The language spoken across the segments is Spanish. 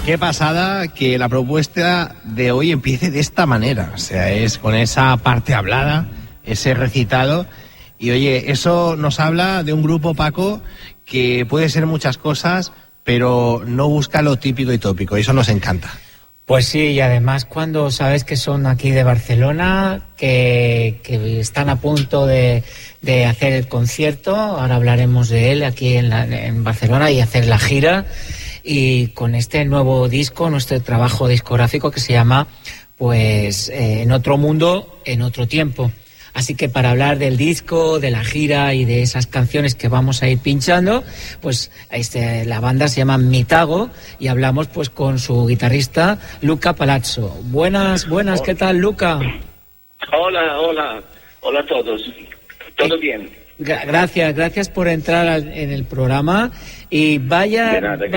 Qué pasada que la propuesta de hoy empiece de esta manera, o sea, es con esa parte hablada, ese recitado, y oye, eso nos habla de un grupo, Paco, que puede ser muchas cosas, pero no busca lo típico y tópico, y eso nos encanta. Pues sí, y además cuando sabes que son aquí de Barcelona, que están a punto de hacer el concierto, ahora hablaremos de él aquí en Barcelona y hacer la gira, y con este nuevo disco, nuestro trabajo discográfico que se llama pues En otro mundo, en otro tiempo. Así que para hablar del disco, de la gira y de esas canciones que vamos a ir pinchando, pues la banda se llama Mitago y hablamos pues con su guitarrista Luca Palazzo. Buenas, ¿qué tal, Luca? Hola a todos. ¿Todo bien? Gracias por entrar en el programa y vaya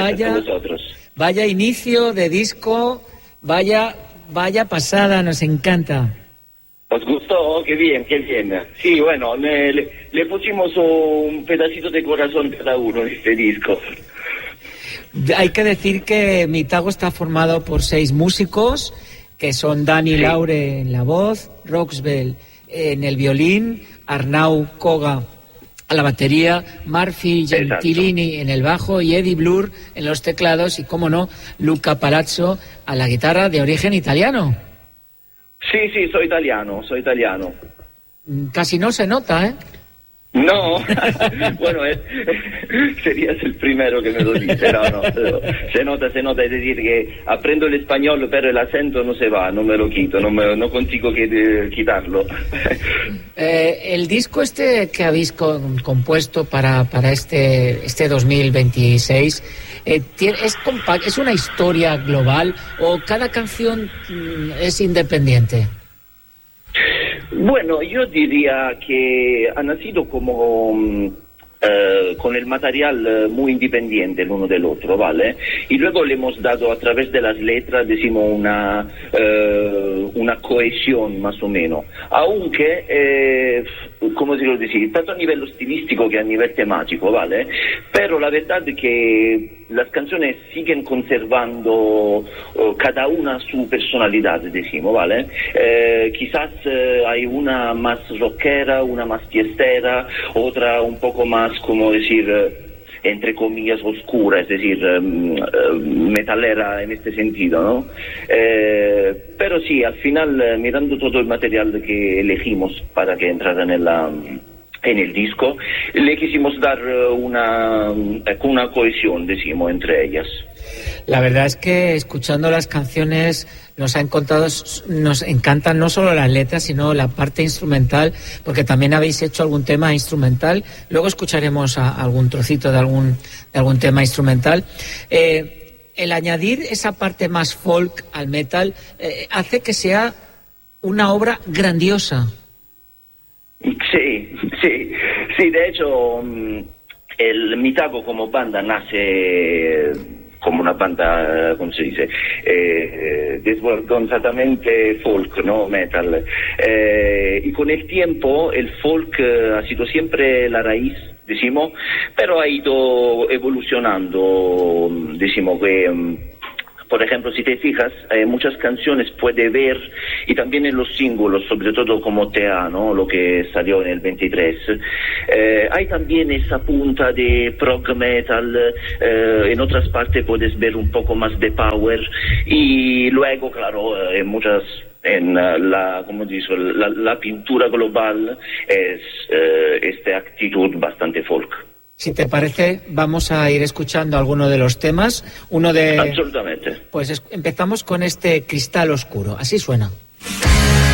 inicio de disco, vaya pasada, nos encanta. ¿Os gustó? Qué bien. Sí, bueno, le pusimos un pedacito de corazón cada uno en este disco. Hay que decir que Mitago está formado por 6 músicos, que son Dani Laure en la voz, Roxbel en el violín, Arnau Koga a la batería, Murphy Gentilini en el bajo y Eddie Blur en los teclados y, como no, Luca Palazzo a la guitarra, de origen italiano. Sí, soy italiano. Casi no se nota, ¿eh? No, bueno, serías el primero que me lo dice, no, se nota, es decir, que aprendo el español, pero el acento no se va, no me lo quito, no consigo quitarlo. El disco que habéis compuesto para este 2026, ¿es una historia global o cada canción es independiente? Bueno, yo diría que ha nacido como con el material muy independiente el uno del otro, ¿vale? Y luego le hemos dado a través de las letras, decimos, una cohesión más o menos. Aunque, ¿cómo se lo decir? Tanto a nivel estilístico que a nivel temático, ¿vale? Pero la verdad es que las canciones siguen conservando cada una su personalidad, decimos, ¿vale? Quizás hay una más rockera, una más fiestera, otra un poco más, como decir, entre comillas, oscura, es decir, metalera en este sentido, ¿no? Pero sí, al final, mirando todo el material que elegimos para que entrara en el disco, le quisimos dar una cohesión, decimos, entre ellas. La verdad es que escuchando las canciones nos encantan no solo las letras, sino la parte instrumental, porque también habéis hecho algún tema instrumental. Luego escucharemos algún trocito de algún tema instrumental. El añadir esa parte más folk al metal hace que sea una obra grandiosa. Sí, de hecho, el Mitago como banda nace como una banda, ¿cómo se dice? Desvergonzadamente folk, ¿no? Metal. Y con el tiempo el folk ha sido siempre la raíz, decimos, pero ha ido evolucionando, decimos que... Por ejemplo, si te fijas, muchas canciones puede ver, y también en los símbolos, sobre todo como TA, ¿no? Lo que salió en el 23, hay también esa punta de prog metal, en otras partes puedes ver un poco más de power, y luego, claro, la pintura global es esta actitud bastante folk. Si te parece, vamos a ir escuchando alguno de los temas. Absolutamente. Pues empezamos con este Cristal Oscuro. Así suena.